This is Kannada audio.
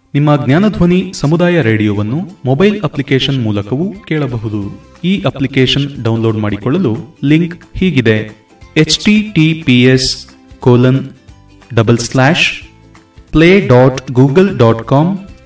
ನಿಮ್ಮ ಜ್ಞಾನಧ್ವನಿ ಸಮುದಾಯ ರೇಡಿಯೋವನ್ನು ಮೊಬೈಲ್ ಅಪ್ಲಿಕೇಶನ್ ಮೂಲಕವೂ ಕೇಳಬಹುದು. ಈ ಅಪ್ಲಿಕೇಶನ್ ಡೌನ್ಲೋಡ್ ಮಾಡಿಕೊಳ್ಳಲು ಲಿಂಕ್ ಹೀಗಿದೆ: https://play.google.com